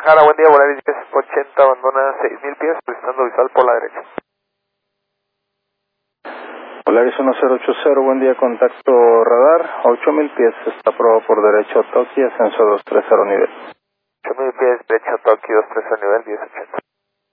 Guadalajara, buen día, Volaris 1080, abandona 6000 pies, solicitando visual por la derecha. Volaris 1080, buen día, contacto radar, 8000 pies, está aprobado por derecho, Toki, ascenso 230 nivel. 8000 pies, derecha, Tokio 230 nivel 1080.